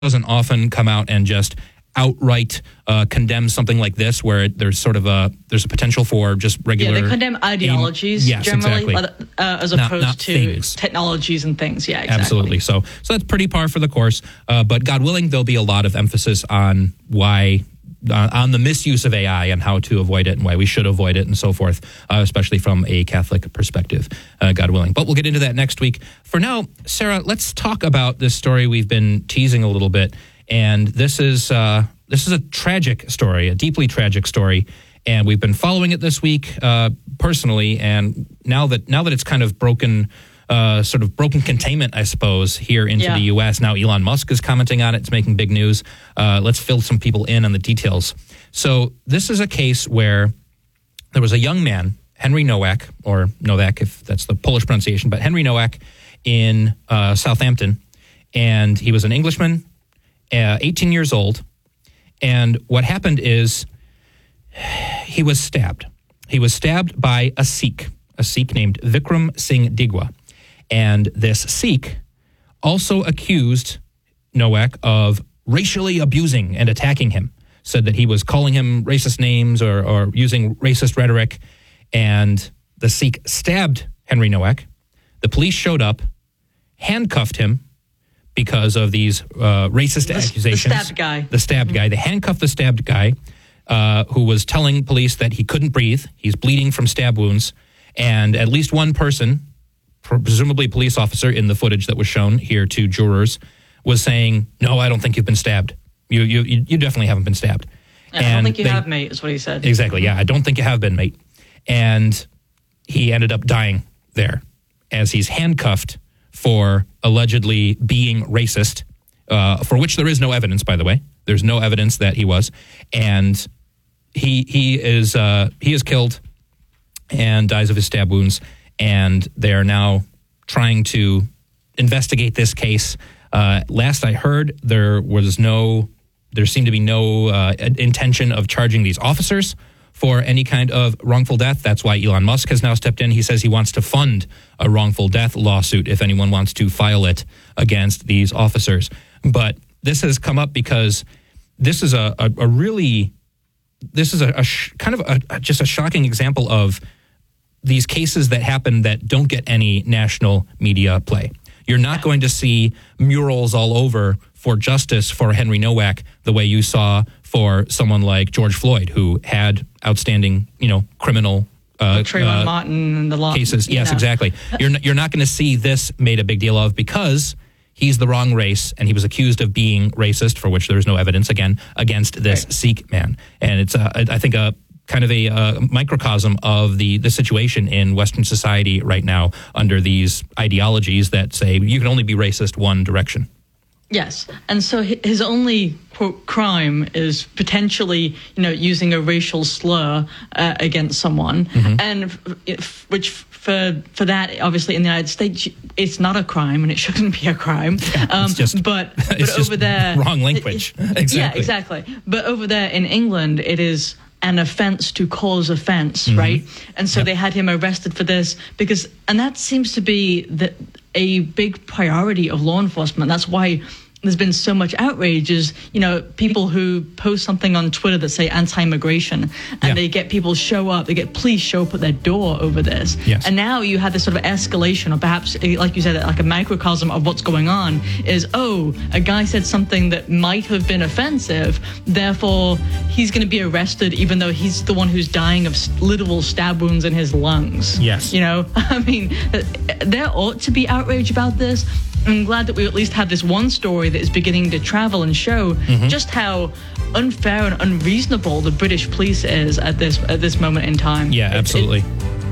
doesn't often come out and just outright condemn something like this, where there's sort of there's a potential for just regular. Yeah, they condemn ideologies generally, exactly. As opposed not to things. Technologies and things. Yeah, exactly. Absolutely. So that's pretty par for the course. But God willing, there'll be a lot of emphasis on why. On the misuse of AI and how to avoid it and why we should avoid it and so forth, especially from a Catholic perspective, God willing. But we'll get into that next week. For now, Sarah, let's talk about this story we've been teasing a little bit. And this is a tragic story, a deeply tragic story. And we've been following it this week personally. And now that it's kind of broken containment, I suppose, here into the U.S. Now Elon Musk is commenting on it. It's making big news. Let's fill some people in on the details. So this is a case where there was a young man, Henry Nowak, or Nowak, if that's the Polish pronunciation, but Henry Nowak in Southampton. And he was an Englishman, 18 years old. And what happened is he was stabbed. He was stabbed by a Sikh named Vikram Singh Digwa. And this Sikh also accused Nowak of racially abusing and attacking him, said that he was calling him racist names or using racist rhetoric. And the Sikh stabbed Henry Nowak. The police showed up, handcuffed him because of these racist accusations. The stabbed guy. They handcuffed the stabbed guy who was telling police that he couldn't breathe. He's bleeding from stab wounds. And at least one person, presumably a police officer in the footage that was shown here to jurors, was saying, "No, I don't think you've been stabbed. You definitely haven't been stabbed." I don't think you have, mate, is what he said. Exactly, yeah. I don't think you have been, mate. And he ended up dying there as he's handcuffed for allegedly being racist, for which there is no evidence, by the way. There's no evidence that he was. And he is killed and dies of his stab wounds. And they are now trying to investigate this case. Last I heard, there seemed to be no intention of charging these officers for any kind of wrongful death. That's why Elon Musk has now stepped in. He says he wants to fund a wrongful death lawsuit if anyone wants to file it against these officers. But this has come up because this is just a shocking example of these cases that happen that don't get any national media play. You're not going to see murals all over for justice for Henry Nowak the way you saw for someone like George Floyd, who had outstanding, criminal Trayvon Martin and the law cases. Yes, exactly. You're not going to see this made a big deal of because he's the wrong race and he was accused of being racist, for which there's no evidence against this Sikh man. And it's I think a kind of a microcosm of the situation in Western society right now under these ideologies that say you can only be racist one direction. Yes, and so his only quote crime is potentially, using a racial slur against someone, and which for that, obviously in the United States, it's not a crime and it shouldn't be a crime. But over there, wrong language. Exactly. Yeah, exactly. But over there in England, it is an offense to cause offense, right? And so they had him arrested for this and that seems to be a big priority of law enforcement. That's why there's been so much outrage is, people who post something on Twitter that say anti-immigration and they get people they get police show up at their door over this. Yes. And now you have this sort of escalation, or perhaps, like you said, like a microcosm of what's going on is, a guy said something that might have been offensive, therefore he's going to be arrested even though he's the one who's dying of literal stab wounds in his lungs. Yes. I mean, there ought to be outrage about this. I'm glad that we at least have this one story that is beginning to travel and show just how unfair and unreasonable the British police is at this moment in time. Yeah, absolutely.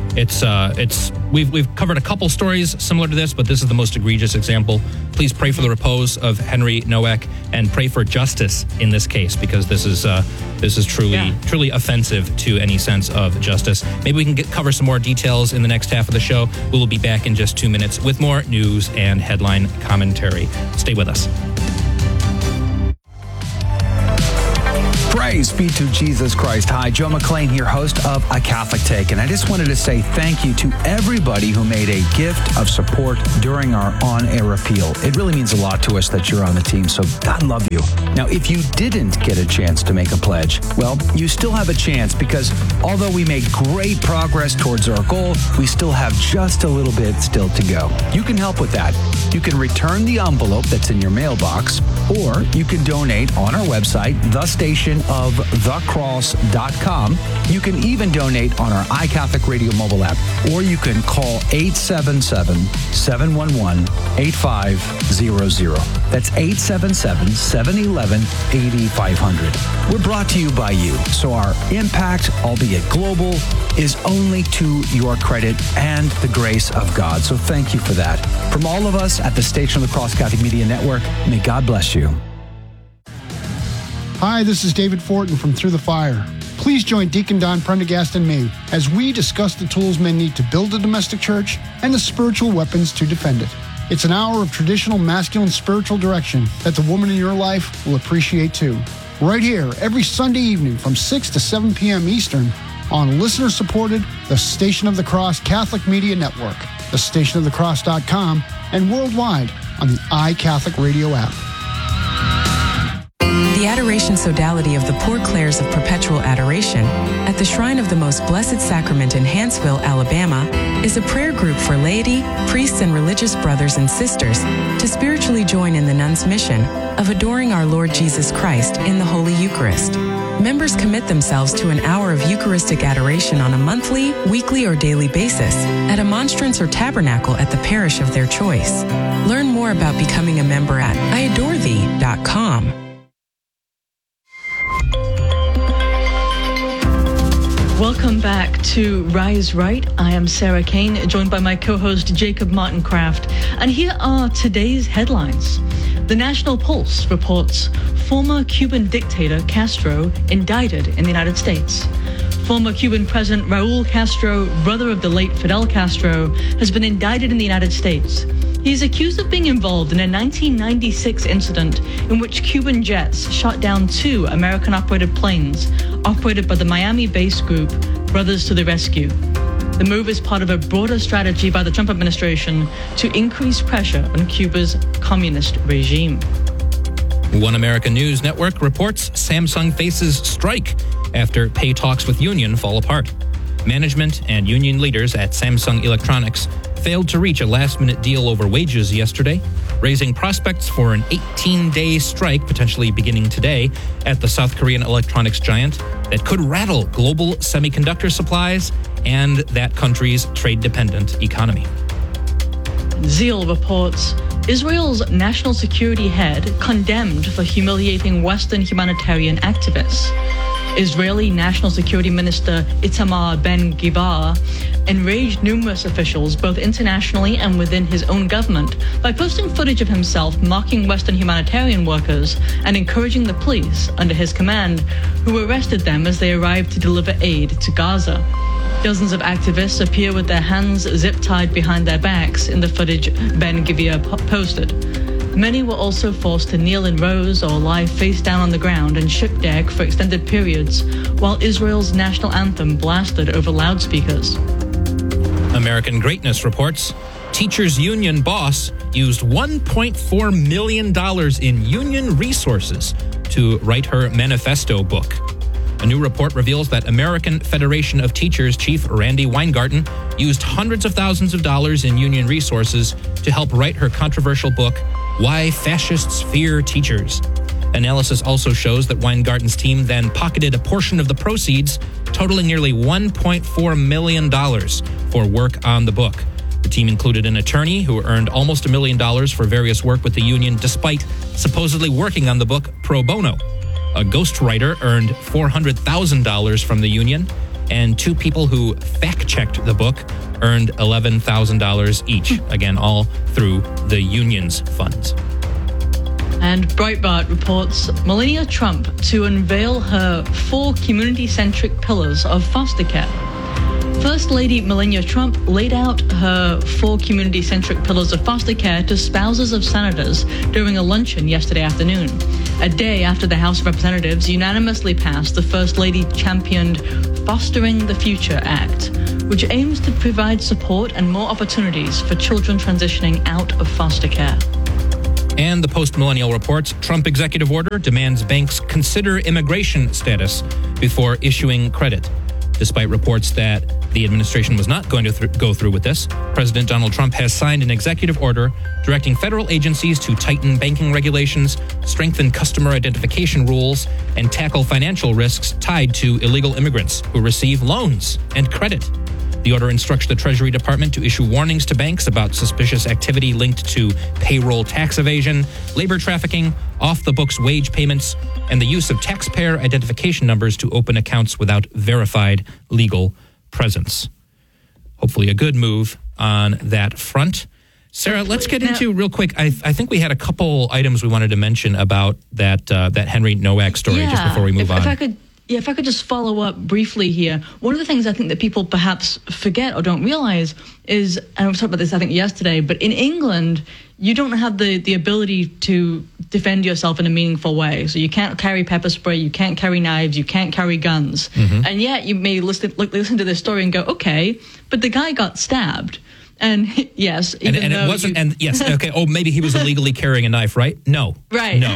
We've covered a couple stories similar to this, but this is the most egregious example. Please pray for the repose of Henry Nowak and pray for justice in this case, because this is truly offensive to any sense of justice. Maybe we can cover some more details in the next half of the show. We will be back in just 2 minutes with more news and headline commentary. Stay with us. Pray Praise be to Jesus Christ. Hi, Joe McClain here, host of A Catholic Take. And I just wanted to say thank you to everybody who made a gift of support during our on-air appeal. It really means a lot to us that you're on the team, so God love you. Now, if you didn't get a chance to make a pledge, well, you still have a chance because although we made great progress towards our goal, we still have just a little bit still to go. You can help with that. You can return the envelope that's in your mailbox, or you can donate on our website, thestationofthecross.com. You can even donate on our iCatholic Radio mobile app, or you can call 877-711-8500. That's 877-711-8500. We're brought to you by you, so our impact, albeit global, is only to your credit and the grace of God. So thank you for that. From all of us at the Station of the Cross Catholic Media Network, may God bless you. Hi, this is David Fortin from Through the Fire. Please join Deacon Don Prendergast and me as we discuss the tools men need to build a domestic church and the spiritual weapons to defend it. It's an hour of traditional masculine spiritual direction that the woman in your life will appreciate too. Right here, every Sunday evening from 6 to 7 p.m. Eastern on listener-supported The Station of the Cross Catholic Media Network, thestationofthecross.com, and worldwide on the iCatholic Radio app. The Adoration Sodality of the Poor Clares of Perpetual Adoration at the Shrine of the Most Blessed Sacrament in Hanceville, Alabama, is a prayer group for laity, priests, and religious brothers and sisters to spiritually join in the nuns' mission of adoring our Lord Jesus Christ in the Holy Eucharist. Members commit themselves to an hour of Eucharistic adoration on a monthly, weekly, or daily basis at a monstrance or tabernacle at the parish of their choice. Learn more about becoming a member at iadorethee.com. Welcome back to Rise Right. I am Sarah Kane, joined by my co-host Jacob Martin Kraft. And here are today's headlines. The National Pulse reports former Cuban dictator Castro indicted in the United States. Former Cuban President Raul Castro, brother of the late Fidel Castro, has been indicted in the United States. He is accused of being involved in a 1996 incident in which Cuban jets shot down 2 American-operated planes operated by the Miami-based group Brothers to the Rescue. The move is part of a broader strategy by the Trump administration to increase pressure on Cuba's communist regime. One American News Network reports Samsung faces strike after pay talks with union fall apart. Management and union leaders at Samsung Electronics failed to reach a last-minute deal over wages yesterday, raising prospects for an 18-day strike potentially beginning today at the South Korean electronics giant that could rattle global semiconductor supplies and that country's trade-dependent economy. Zeal reports Israel's national security head condemned for humiliating Western humanitarian activists. Israeli National Security Minister Itamar Ben-Gvir enraged numerous officials, both internationally and within his own government, by posting footage of himself mocking Western humanitarian workers and encouraging the police, under his command, who arrested them as they arrived to deliver aid to Gaza. Dozens of activists appear with their hands zip-tied behind their backs in the footage Ben-Gvir posted. Many were also forced to kneel in rows or lie face down on the ground and ship deck for extended periods, while Israel's national anthem blasted over loudspeakers. American Greatness reports teachers' union boss used $1.4 million in union resources to write her manifesto book. A new report reveals that American Federation of Teachers chief Randi Weingarten used hundreds of thousands of dollars in union resources to help write her controversial book, Why Fascists Fear Teachers. Analysis also shows that Weingarten's team then pocketed a portion of the proceeds, totaling nearly $1.4 million for work on the book. The team included an attorney who earned almost $1 million for various work with the union despite supposedly working on the book pro bono. A ghostwriter earned $400,000 from the union, and 2 people who fact-checked the book earned $11,000 each, again, all through the union's funds. And Breitbart reports Melania Trump to unveil her 4 community-centric pillars of foster care. First Lady Melania Trump laid out her 4 community-centric pillars of foster care to spouses of senators during a luncheon yesterday afternoon, a day after the House of Representatives unanimously passed the First Lady championed Fostering the Future Act, which aims to provide support and more opportunities for children transitioning out of foster care. And the Post-Millennial reports, Trump executive order demands banks consider immigration status before issuing credit. Despite reports that the administration was not going to go through with this, President Donald Trump has signed an executive order directing federal agencies to tighten banking regulations, strengthen customer identification rules, and tackle financial risks tied to illegal immigrants who receive loans and credit. The order instructs the Treasury Department to issue warnings to banks about suspicious activity linked to payroll tax evasion, labor trafficking, off-the-books wage payments, and the use of taxpayer identification numbers to open accounts without verified legal presence. Hopefully a good move on that front. Sarah, let's get into real quick. I think we had a couple items we wanted to mention about that Henry Nowak story just before we move on. If I could just follow up briefly here. One of the things I think that people perhaps forget or don't realize is, and I was talking about this I think yesterday, but in England, you don't have the ability to defend yourself in a meaningful way. So you can't carry pepper spray, you can't carry knives, you can't carry guns. Mm-hmm. And yet you may listen to this story and go, okay, but the guy got stabbed. And yes, and it wasn't. And yes, okay. Oh, maybe he was illegally carrying a knife, right? No, right? No.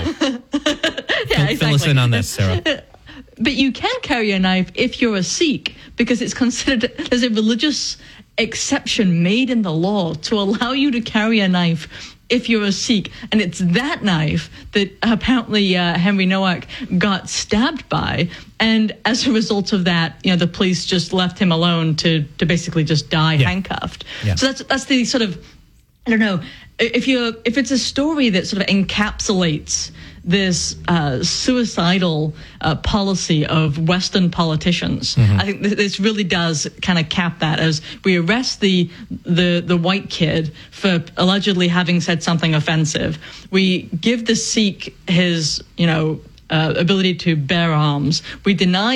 Yeah, Fill us in on this, Sarah. But you can carry a knife if you're a Sikh, because it's considered, there's a religious exception made in the law to allow you to carry a knife if you're a Sikh. And it's that knife that apparently Henry Nowak got stabbed by. And as a result of that, the police just left him alone to basically just die handcuffed. Yeah. So that's the sort of, I don't know, if it's a story that sort of encapsulates this suicidal policy of Western politicians. Mm-hmm. I think this really does kind of cap that, as we arrest the white kid for allegedly having said something offensive. We give the Sikh his, ability to bear arms. We deny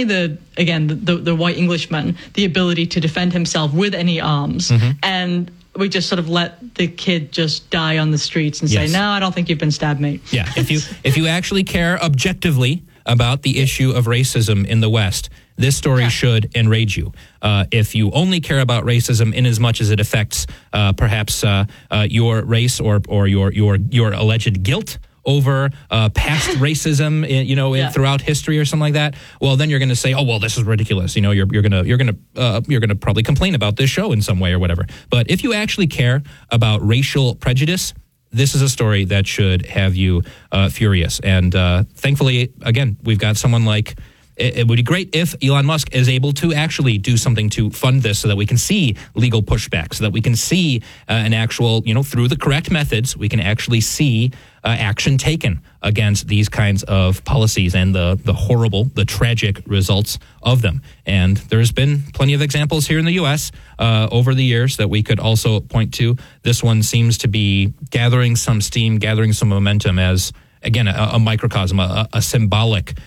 the white Englishman the ability to defend himself with any arms. Mm-hmm. And we just sort of let the kid just die on the streets and say, no, I don't think you've been stabbed, mate. Yeah, if you actually care objectively about the issue of racism in the West, this story should enrage you. If you only care about racism in as much as it affects perhaps your race or your alleged guilt over past racism, throughout history or something like that, well, then you're going to say, oh, well, this is ridiculous. You're going to probably complain about this show in some way or whatever. But if you actually care about racial prejudice, this is a story that should have you furious. And thankfully, again, we've got someone like. It would be great if Elon Musk is able to actually do something to fund this so that we can see legal pushback, so that we can see an actual, through the correct methods, we can actually see action taken against these kinds of policies and the tragic results of them. And there's been plenty of examples here in the U.S. Over the years that we could also point to. This one seems to be gathering some steam, gathering some momentum as, again, a microcosm, a symbolic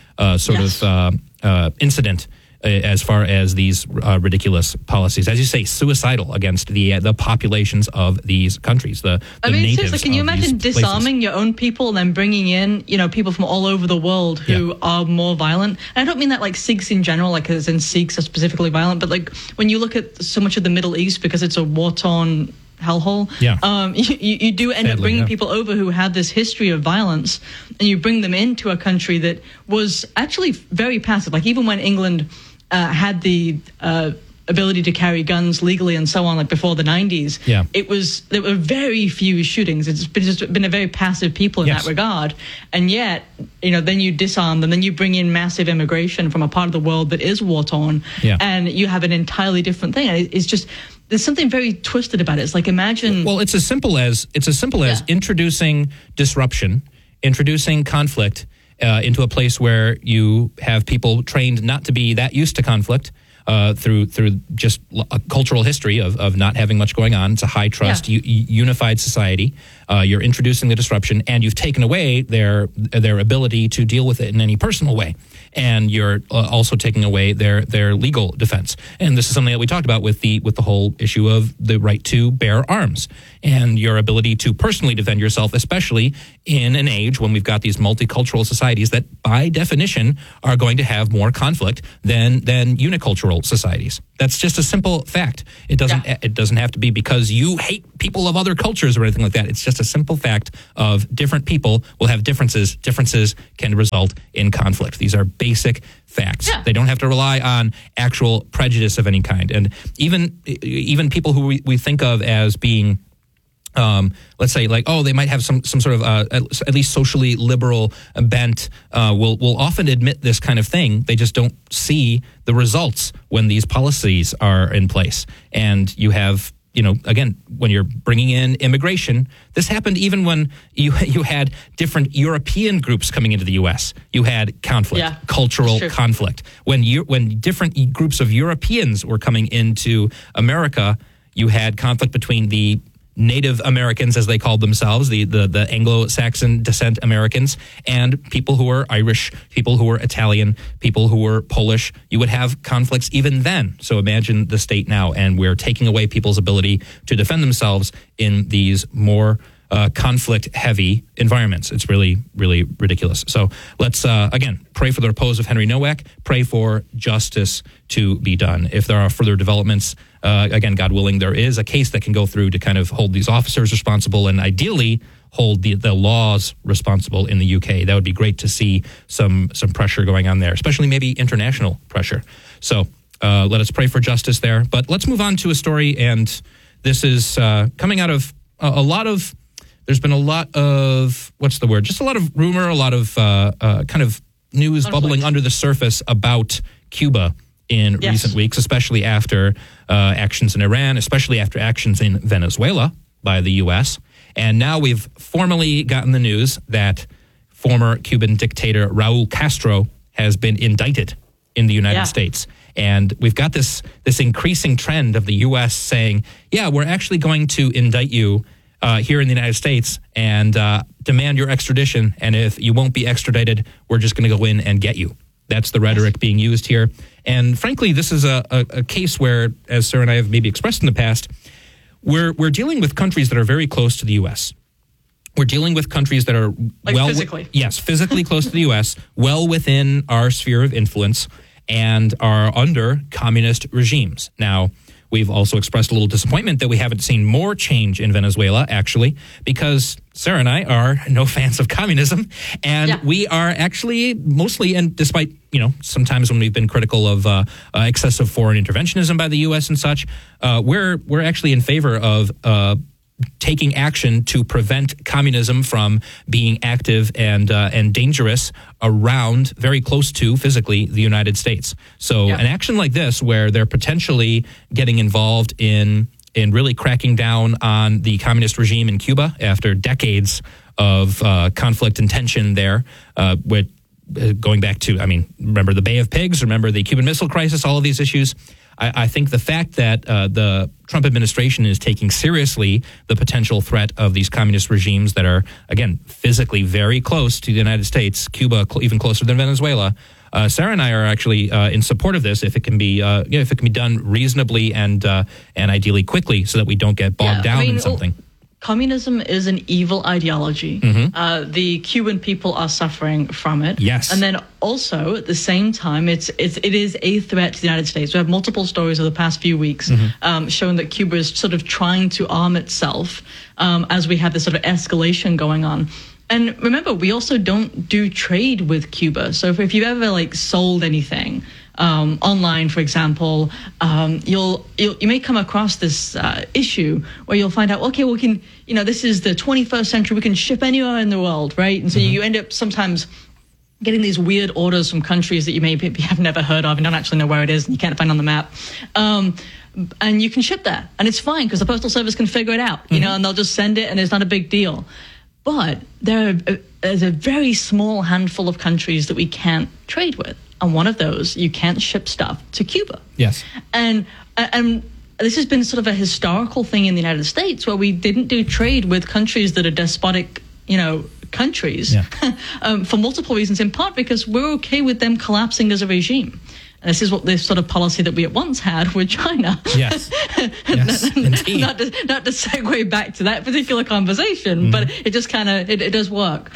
incident as far as these ridiculous policies. As you say, suicidal against the populations of these countries, the natives. Seriously, can you imagine disarming your own people and then bringing in, people from all over the world who are more violent? And I don't mean that like Sikhs in general, like as in Sikhs are specifically violent, but like when you look at so much of the Middle East, because it's a war-torn hellhole. You do end up bringing people over who have this history of violence, and you bring them into a country that was actually very passive. Like even when England had the ability to carry guns legally and so on, like before the 90s, there were very few shootings. It's just been a very passive people in that regard. And yet, then you disarm them, then you bring in massive immigration from a part of the world that is war-torn, and you have an entirely different thing. And it's just, there's something very twisted about it. It's like, imagine. Well, it's as simple as introducing disruption, introducing conflict into a place where you have people trained not to be that used to conflict, through just a cultural history of not having much going on. It's a high trust, unified society. You're introducing the disruption, and you've taken away their ability to deal with it in any personal way. And you're also taking away their legal defense. And this is something that we talked about with the whole issue of the right to bear arms and your ability to personally defend yourself, especially in an age when we've got these multicultural societies that, by definition, are going to have more conflict than unicultural societies. That's just a simple fact. It doesn't have to be because you hate people of other cultures or anything like that. It's just a simple fact of different people will have differences. Differences can result in conflict. These are basic facts. Yeah. They don't have to rely on actual prejudice of any kind. And even people who we think of as being let's say like, they might have some sort of at least socially liberal bent, will often admit this kind of thing. They just don't see the results when these policies are in place. And you have, again, when you're bringing in immigration, this happened even when you had different European groups coming into the U.S. You had conflict, cultural conflict. When different groups of Europeans were coming into America, you had conflict between the Native Americans, as they called themselves, the Anglo-Saxon descent Americans, and people who were Irish, people who were Italian, people who were Polish. You would have conflicts even then. So imagine the state now, and we're taking away people's ability to defend themselves in these more conflict-heavy environments. It's really, really ridiculous. So let's, again, pray for the repose of Henry Nowak, pray for justice to be done. If there are further developments, again, God willing, there is a case that can go through to kind of hold these officers responsible and ideally hold the laws responsible in the UK. That would be great to see some pressure going on there, especially maybe international pressure. So let us pray for justice there. But let's move on to a story, and this is coming out of there's been a lot of, just a lot of rumor, a lot of kind of news bubbling under the surface about Cuba in recent weeks, especially after actions in Iran, especially after actions in Venezuela by the U.S. And now we've formally gotten the news that former Cuban dictator Raul Castro has been indicted in the United States. And we've got this increasing trend of the U.S. saying, we're actually going to indict you here in the United States and demand your extradition. And if you won't be extradited, we're just going to go in and get you. That's the rhetoric being used here. And frankly, this is a case where, as Sarah and I have maybe expressed in the past, we're dealing with countries that are very close to the U.S. We're dealing with countries that are physically. Physically close to the U.S., well within our sphere of influence, and are under communist regimes. Now, we've also expressed a little disappointment that we haven't seen more change in Venezuela, actually, because Sarah and I are no fans of communism, and we are actually mostly, and despite, sometimes when we've been critical of excessive foreign interventionism by the U.S. and such, we're actually in favor of taking action to prevent communism from being active and dangerous around, very close to, physically, the United States. So an action like this, where they're potentially getting involved in really cracking down on the communist regime in Cuba after decades of conflict and tension there, with going back to, remember the Bay of Pigs, remember the Cuban Missile Crisis, all of these issues. I think the fact that the Trump administration is taking seriously the potential threat of these communist regimes that are, again, physically very close to the United States, Cuba even closer than Venezuela, Sarah and I are actually in support of this if it can be done reasonably and ideally quickly, so that we don't get bogged down in something. Communism is an evil ideology. Mm-hmm. The Cuban people are suffering from it. Yes. And then also, at the same time, it is a threat to the United States. We have multiple stories over the past few weeks showing that Cuba is sort of trying to arm itself as we have this sort of escalation going on. And remember, we also don't do trade with Cuba. So if you've ever sold anything online, for example, you may come across this issue where you'll find out, okay, we can, this is the 21st century, we can ship anywhere in the world, right? And so you end up sometimes getting these weird orders from countries that you maybe have never heard of and don't actually know where it is and you can't find on the map. And you can ship that, and it's fine because the Postal Service can figure it out, and they'll just send it and it's not a big deal. But there's a very small handful of countries that we can't trade with. and one of those, you can't ship stuff to Cuba. Yes. And this has been sort of a historical thing in the United States where we didn't do trade with countries that are despotic, countries for multiple reasons, in part because we're okay with them collapsing as a regime. And this is what this sort of policy that we at once had with China. Yes. Yes, indeed. Not to segue back to that particular conversation, but it just kind of, it does work.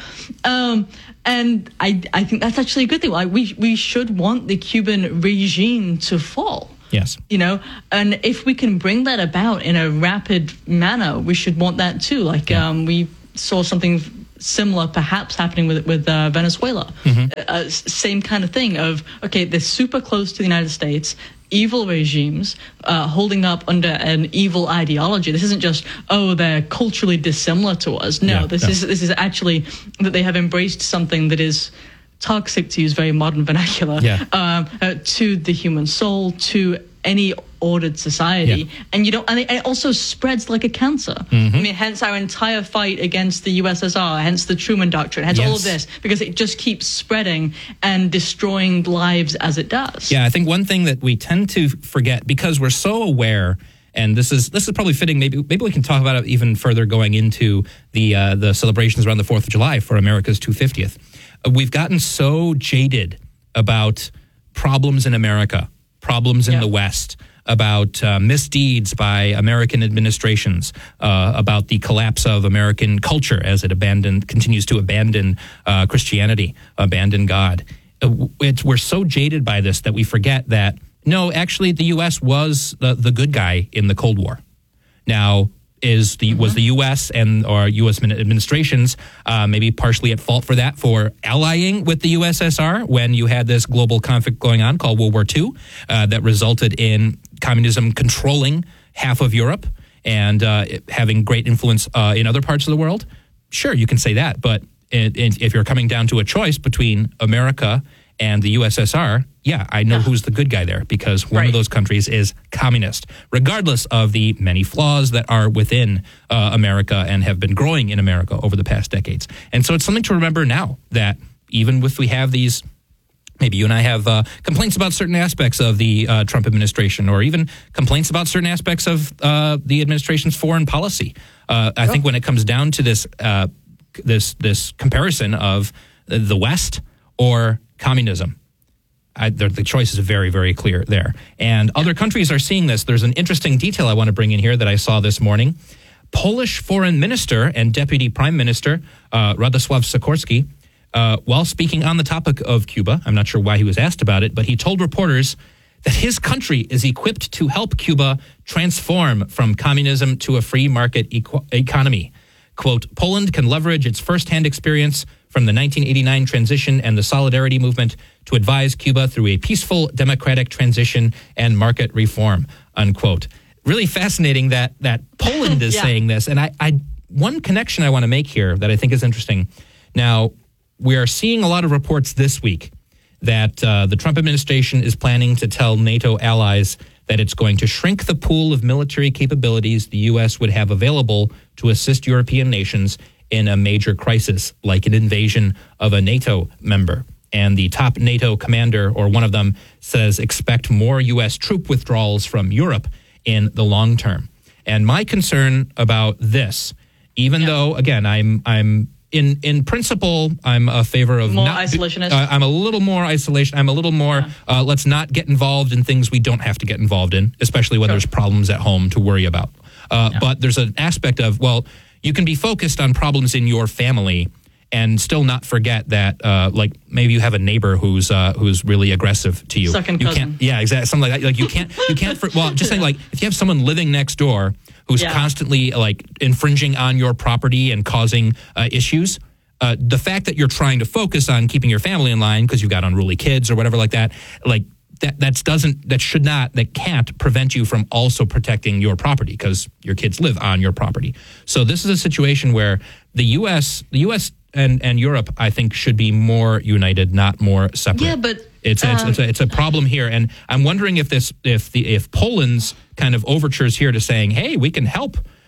And I think that's actually a good thing. Like we should want the Cuban regime to fall. Yes. And if we can bring that about in a rapid manner, we should want that too. Like we saw something similar perhaps happening with Venezuela. Same kind of thing of, okay, they're super close to the United States, evil regimes holding up under an evil ideology. This isn't just, they're culturally dissimilar to us. No, this is actually that they have embraced something that is toxic, to use very modern vernacular, to the human soul, to any ordered society, and it also spreads like a cancer. I mean, hence our entire fight against the USSR, hence the Truman Doctrine, hence all of this, because it just keeps spreading and destroying lives as it does. Yeah, I think one thing that we tend to forget, because we're so aware, and this is probably fitting. Maybe we can talk about it even further going into the celebrations around the 4th of July for America's 250th. We've gotten so jaded about problems in America, problems in the West, about misdeeds by American administrations, about the collapse of American culture as it continues to abandon Christianity, abandon God. We're so jaded by this that we forget that, no, actually the U.S. was the good guy in the Cold War. Now, was the U.S. or U.S. administrations maybe partially at fault for that, for allying with the USSR when you had this global conflict going on called World War II that resulted in communism controlling half of Europe and having great influence in other parts of the world? Sure, you can say that, but if you're coming down to a choice between America and the USSR, I know who's the good guy there, because one of those countries is communist, regardless of the many flaws that are within America and have been growing in America over the past decades. And so it's something to remember now that even if we have these, maybe you and I have complaints about certain aspects of the Trump administration, or even complaints about certain aspects of the administration's foreign policy. I think when it comes down to this comparison of the West or communism, the choice is very, very clear there. And other countries are seeing this. There's an interesting detail I want to bring in here that I saw this morning. Polish Foreign Minister and Deputy Prime Minister Radosław Sikorski, while speaking on the topic of Cuba, I'm not sure why he was asked about it, but he told reporters that his country is equipped to help Cuba transform from communism to a free market economy. Quote, Poland can leverage its firsthand experience from the 1989 transition and the Solidarity movement to advise Cuba through a peaceful democratic transition and market reform, unquote. Really fascinating that Poland is saying this. And I one connection I want to make here that I think is interesting. Now, we are seeing a lot of reports this week that the Trump administration is planning to tell NATO allies that it's going to shrink the pool of military capabilities the U.S. would have available to assist European nations in a major crisis, like an invasion of a NATO member. And the top NATO commander, or one of them, says expect more U.S. troop withdrawals from Europe in the long term. And my concern about this, even though, again, I'm in principle, I'm a favor of more isolationist. I'm a little more isolation. I'm a little more, let's not get involved in things we don't have to get involved in, especially when there's problems at home to worry about. But there's an aspect of, well, you can be focused on problems in your family and still not forget that, like maybe you have a neighbor who's really aggressive to you. Second cousin. Exactly, something like that. Like you can't. Just saying, like if you have someone living next door who's constantly like infringing on your property and causing issues, the fact that you're trying to focus on keeping your family in line because you've got unruly kids or whatever like that, like. That can't prevent you from also protecting your property because your kids live on your property. So this is a situation where the U.S. and Europe, I think, should be more united, not more separate. Yeah, but it's a problem here, and I'm wondering if Poland's kind of overtures here to saying, hey, we can help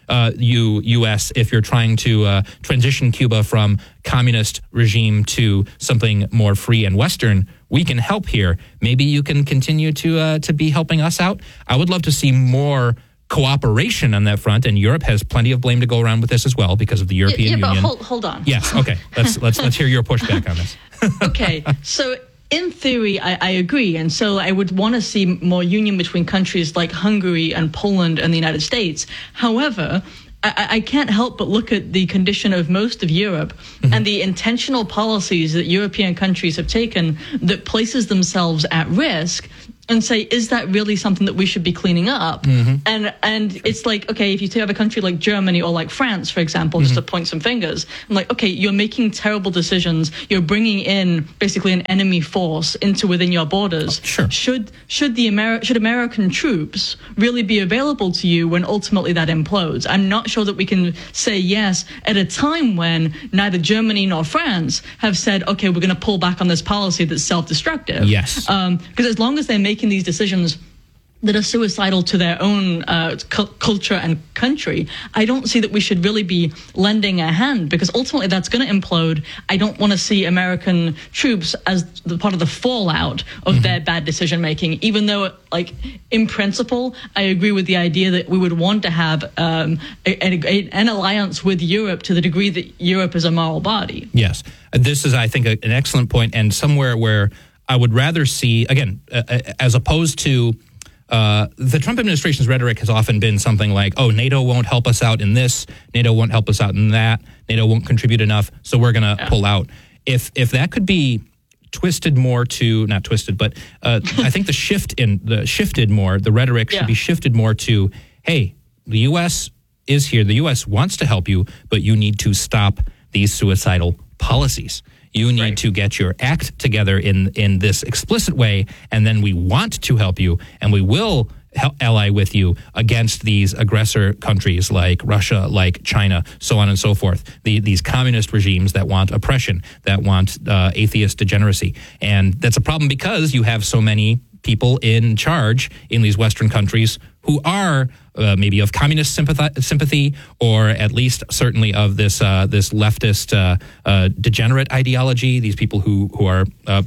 U.S., if you're trying to transition Cuba from communist regime to something more free and Western, we can help here. Maybe you can continue to be helping us out. I would love to see more cooperation on that front, and Europe has plenty of blame to go around with this as well because of the European Union. But hold on. Yes, okay. Let's hear your pushback on this. Okay, so in theory, I agree. And so I would want to see more union between countries like Hungary and Poland and the United States. However, I can't help but look at the condition of most of Europe and the intentional policies that European countries have taken that places themselves at risk, and say, is that really something that we should be cleaning up? And it's like, okay, if you have a country like Germany or like France, for example, just to point some fingers, I'm like, okay, you're making terrible decisions. You're bringing in basically an enemy force into within your borders. Sure. Should American troops really be available to you when ultimately that implodes? I'm not sure that we can say yes at a time when neither Germany nor France have said, okay, we're going to pull back on this policy that's self-destructive. Yes. Because as long as they're making these decisions that are suicidal to their own culture and country, I don't see that we should really be lending a hand, because ultimately that's going to implode. I don't want to see American troops as the part of the fallout of their bad decision making, even though, like, in principle, I agree with the idea that we would want to have an alliance with Europe to the degree that Europe is a moral body. Yes. This is, I think, an excellent point, and somewhere where I would rather see, again, as opposed to the Trump administration's rhetoric has often been something like, oh, NATO won't help us out in this, NATO won't help us out in that, NATO won't contribute enough, so we're going to pull out. If that could be twisted more to, not twisted, but I think the rhetoric should be shifted more to, hey, the U.S. is here, the U.S. wants to help you, but you need to stop these suicidal policies. You need to get your act together in this explicit way, and then we want to help you, and we will ally with you against these aggressor countries like Russia, like China, so on and so forth. These communist regimes that want oppression, that want atheist degeneracy. And that's a problem because you have so many people in charge in these Western countries who are maybe of communist sympathy, or at least certainly of this leftist degenerate ideology. These people who are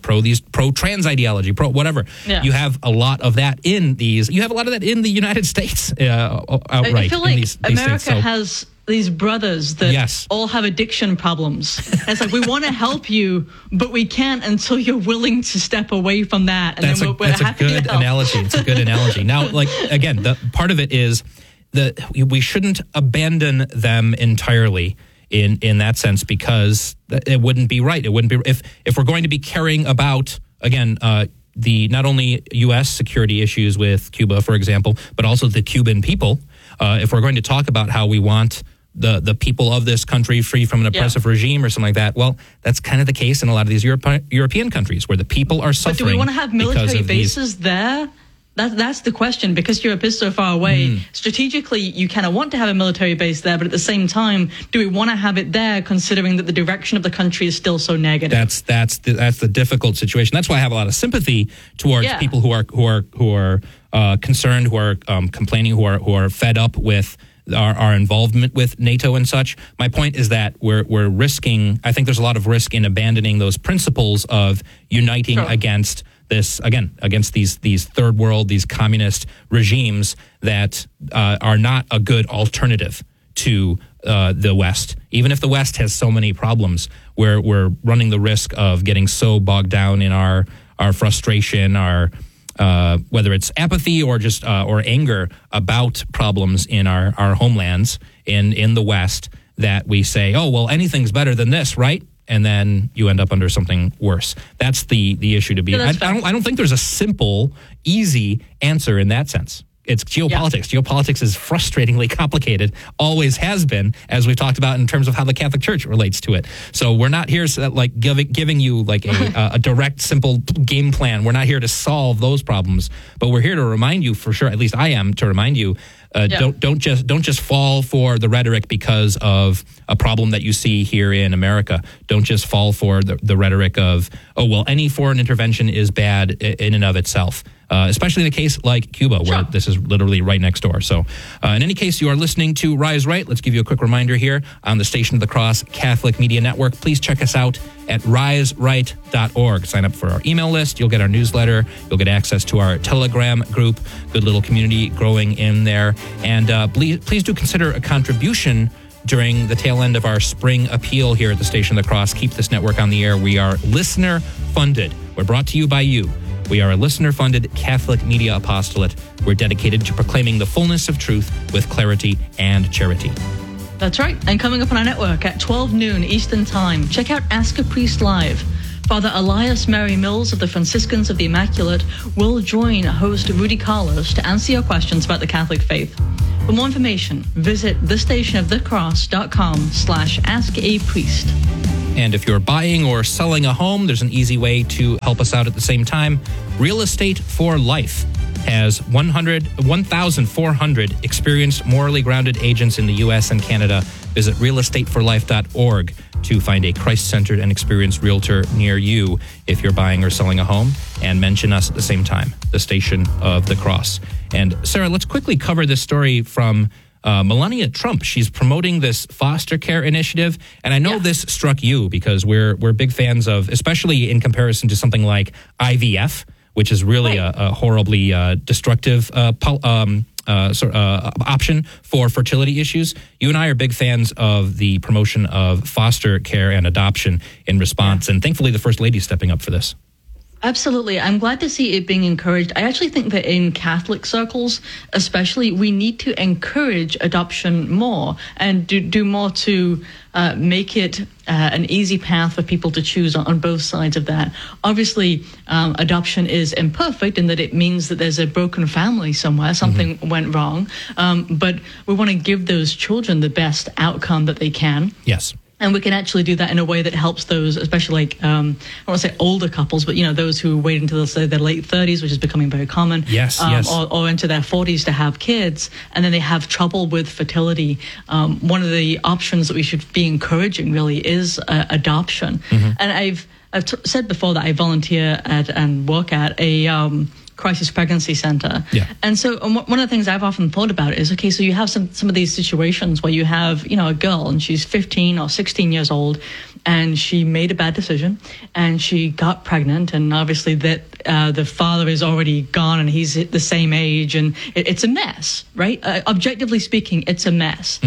pro trans ideology, pro whatever. Yeah. You have a lot of that in these. You have a lot of that in the United States outright. I feel like these America states, has these brothers that all have addiction problems. It's like, we want to help you, but we can't until you're willing to step away from that. And that's a good analogy. It's a good analogy. Now, like, again, the part of it is that we shouldn't abandon them entirely in that sense, because it wouldn't be right. It wouldn't be if we're going to be caring about, again, the not only U.S. security issues with Cuba, for example, but also the Cuban people. If we're going to talk about how we want the people of this country free from an oppressive regime or something like that, well, that's kind of the case in a lot of these European countries where the people are suffering. But do we want to have military bases there? That's the question, because Europe is so far away. Strategically, you kind of want to have a military base there, but at the same time, do we want to have it there, considering that the direction of the country is still so negative? That's the difficult situation. That's why I have a lot of sympathy towards people who are concerned, who are complaining, who are fed up with our involvement with NATO and such. My point is that we're risking. I think there's a lot of risk in abandoning those principles of uniting against this, again, against these third world, these communist regimes that are not a good alternative to the West. Even if the West has so many problems, we're running the risk of getting so bogged down in our frustration, our whether it's apathy or just or anger about problems in our homelands in the West, that we say, oh, well, anything's better than this, right? And then you end up under something worse. That's the issue to be. I don't think there's a simple, easy answer in that sense. It's geopolitics. Yeah. Geopolitics is frustratingly complicated, always has been, as we've talked about in terms of how the Catholic Church relates to it. So we're not here like giving you like a direct, simple game plan. We're not here to solve those problems, but we're here to remind you, for sure, at least I am, to remind you, don't just fall for the rhetoric because of a problem that you see here in America. Don't just fall for the rhetoric of, oh, well, any foreign intervention is bad in and of itself. especially in a case like Cuba, where this is literally right next door. So in any case, you are listening to Rise Right. Let's give you a quick reminder here on the Station of the Cross Catholic Media Network. Please check us out at riseright.org. Sign up for our email list. You'll get our newsletter. You'll get access to our Telegram group. Good little community growing in there. And please do consider a contribution during the tail end of our spring appeal here at the Station of the Cross. Keep this network on the air. We are listener funded. We're brought to you by you. We are a listener-funded Catholic media apostolate. We're dedicated to proclaiming the fullness of truth with clarity and charity. That's right. And coming up on our network at 12 noon Eastern Time, check out Ask a Priest Live. Father Elias Mary Mills of the Franciscans of the Immaculate will join host Rudy Carlos to answer your questions about the Catholic faith. For more information, visit thestationofthecross.com/askapriest. And if you're buying or selling a home, there's an easy way to help us out at the same time. Real Estate for Life has 1,400 experienced, morally grounded agents in the U.S. and Canada. Visit realestateforlife.org to find a Christ-centered and experienced realtor near you if you're buying or selling a home, and mention us at the same time, the Station of the Cross. And Sarah, let's quickly cover this story from Melania Trump. She's promoting this foster care initiative, and I know this struck you because we're big fans of, especially in comparison to something like IVF, which is really a horribly destructive option for fertility issues. You and I are big fans of the promotion of foster care and adoption in response, and thankfully the First Lady is stepping up for this. Absolutely. I'm glad to see it being encouraged. I actually think that in Catholic circles, especially, we need to encourage adoption more and do more to make it an easy path for people to choose on both sides of that. Obviously, adoption is imperfect in that it means that there's a broken family somewhere, something went wrong. But we want to give those children the best outcome that they can. Yes. And we can actually do that in a way that helps those, especially like, I don't want to say older couples, but, those who wait until, say, their late 30s, which is becoming very common. Yes. Or into their 40s to have kids, and then they have trouble with fertility. One of the options that we should be encouraging, really, is adoption. And I've said before that I volunteer at and work at a crisis pregnancy center. And so one of the things I've often thought about is, okay, so you have some of these situations where you have, a girl and she's 15 or 16 years old and she made a bad decision and she got pregnant, and obviously that the father is already gone and he's the same age, and it's a mess, right? Objectively speaking, it's a mess.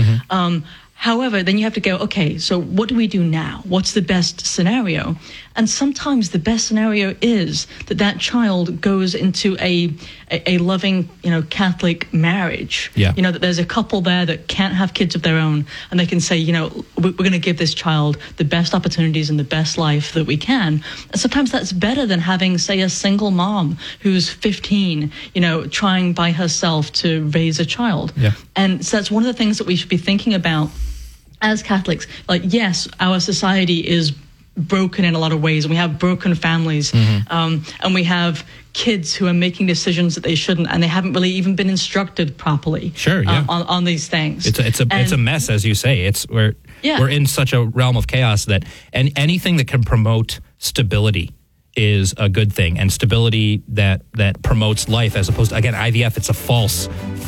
However, then you have to go, okay, so what do we do now? What's the best scenario? And sometimes the best scenario is that child goes into a loving, Catholic marriage. That there's a couple there that can't have kids of their own, and they can say, we're going to give this child the best opportunities and the best life that we can. And sometimes that's better than having, say, a single mom who's 15, trying by herself to raise a child. And so that's one of the things that we should be thinking about as Catholics. Like, yes, our society is broken in a lot of ways, and we have broken families, and we have kids who are making decisions that they shouldn't, and they haven't really even been instructed properly on these things. It's a mess, as you say. We're in such a realm of chaos that anything that can promote stability is a good thing, and stability that promotes life, as opposed to, again, IVF, it's a false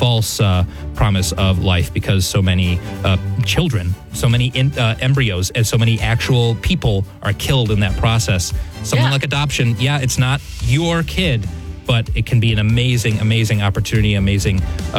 promise of life, because so many children, so many embryos, and so many actual people are killed in that process. Something like adoption, it's not your kid, but it can be an amazing opportunity, amazing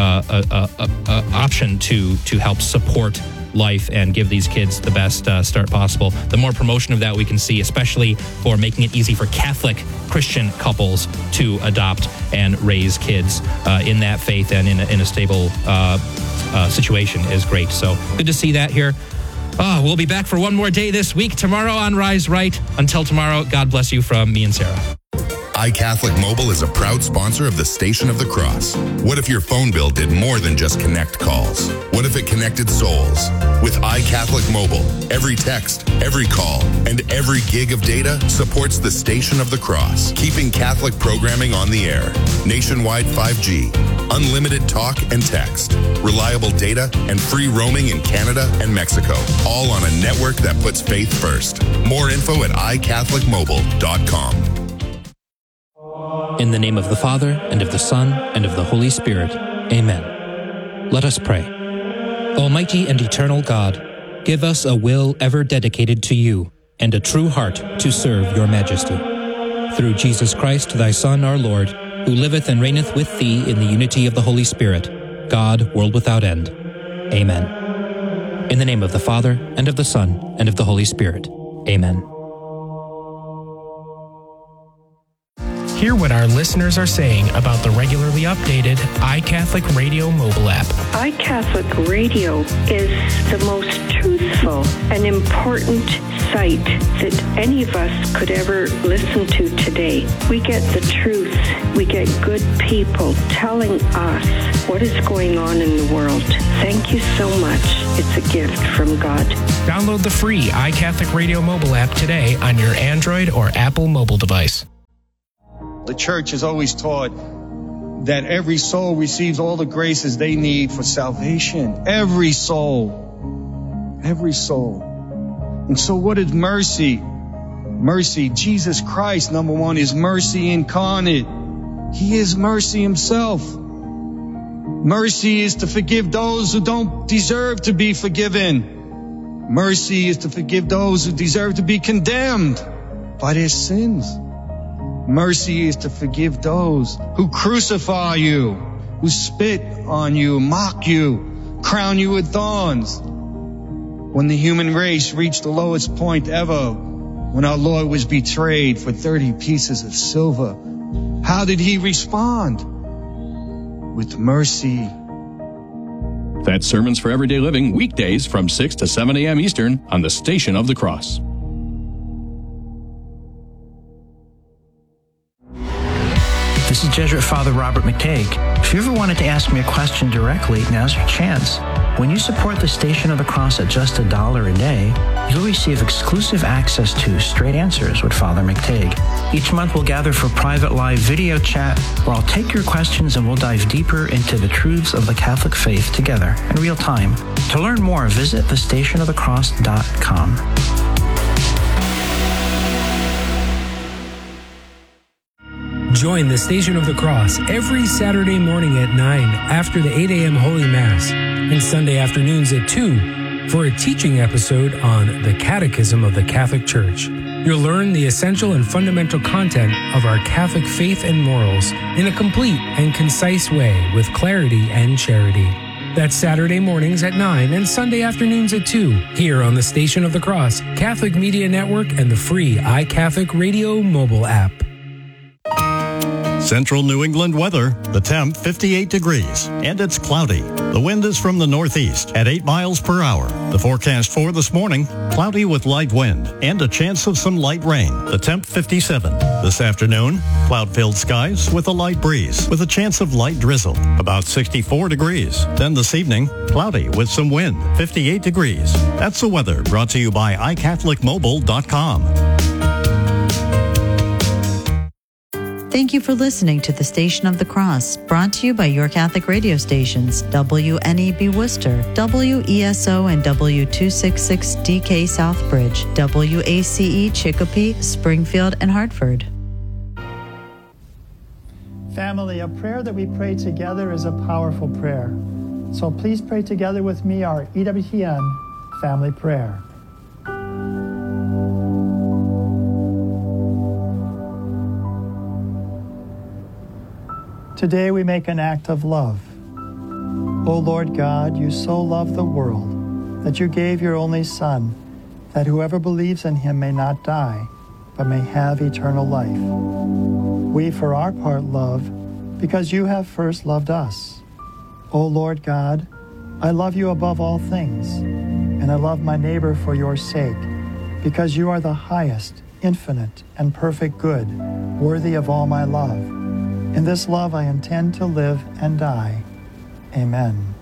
option to help support life and give these kids the best start possible. The more promotion of that we can see, especially for making it easy for Catholic Christian couples to adopt and raise kids in that faith and in a stable situation, is great. So good to see that here. We'll be back for one more day this week, tomorrow on Rise Right. Until tomorrow, God bless you from me and Sarah. iCatholic Mobile is a proud sponsor of the Station of the Cross. What if your phone bill did more than just connect calls? What if it connected souls? With iCatholic Mobile, every text, every call, and every gig of data supports the Station of the Cross, keeping Catholic programming on the air. Nationwide 5G, unlimited talk and text, reliable data, and free roaming in Canada and Mexico, all on a network that puts faith first. More info at iCatholicmobile.com. In the name of the Father, and of the Son, and of the Holy Spirit. Amen. Let us pray. Almighty and eternal God, give us a will ever dedicated to you, and a true heart to serve your majesty. Through Jesus Christ, thy Son, our Lord, who liveth and reigneth with thee in the unity of the Holy Spirit, God, world without end. Amen. In the name of the Father, and of the Son, and of the Holy Spirit. Amen. Hear what our listeners are saying about the regularly updated iCatholic Radio mobile app. iCatholic Radio is the most truthful and important site that any of us could ever listen to today. We get the truth. We get good people telling us what is going on in the world. Thank you so much. It's a gift from God. Download the free iCatholic Radio mobile app today on your Android or Apple mobile device. The church has always taught that every soul receives all the graces they need for salvation. Every soul. Every soul. And so what is mercy? Mercy, Jesus Christ, number one, is mercy incarnate. He is mercy himself. Mercy is to forgive those who don't deserve to be forgiven. Mercy is to forgive those who deserve to be condemned by their sins. Mercy is to forgive those who crucify you, who spit on you, mock you, crown you with thorns. When the human race reached the lowest point ever, when our Lord was betrayed for 30 pieces of silver, how did he respond? With mercy. That's Sermons for Everyday Living, weekdays from 6 to 7 a.m. Eastern on the Station of the Cross. This is Jesuit Father Robert McTague. If you ever wanted to ask me a question directly, now's your chance. When you support the Station of the Cross at just $1 a day, you'll receive exclusive access to Straight Answers with Father McTague. Each month we'll gather for private live video chat where I'll take your questions and we'll dive deeper into the truths of the Catholic faith together in real time. To learn more, visit thestationofthecross.com. Join the Station of the Cross every Saturday morning at 9 after the 8 a.m. Holy Mass and Sunday afternoons at 2 for a teaching episode on the Catechism of the Catholic Church. You'll learn the essential and fundamental content of our Catholic faith and morals in a complete and concise way with clarity and charity. That's Saturday mornings at 9 and Sunday afternoons at 2 here on the Station of the Cross, Catholic Media Network, and the free iCatholic Radio mobile app. Central New England weather, the temp 58 degrees, and it's cloudy. The wind is from the northeast at 8 miles per hour. The forecast for this morning, cloudy with light wind and a chance of some light rain. The temp 57. This afternoon, cloud-filled skies with a light breeze with a chance of light drizzle, about 64 degrees. Then this evening, cloudy with some wind, 58 degrees. That's the weather brought to you by iCatholicMobile.com. Thank you for listening to the Station of the Cross, brought to you by your Catholic radio stations, WNEB Worcester, WESO and W266DK Southbridge, WACE Chicopee, Springfield, and Hartford. Family, a prayer that we pray together is a powerful prayer. So please pray together with me our EWTN family prayer. Today we make an act of love. O Lord God, you so loved the world that you gave your only Son, that whoever believes in him may not die, but may have eternal life. We, for our part, love because you have first loved us. O Lord God, I love you above all things, and I love my neighbor for your sake, because you are the highest, infinite, and perfect good, worthy of all my love. In this love I intend to live and die. Amen.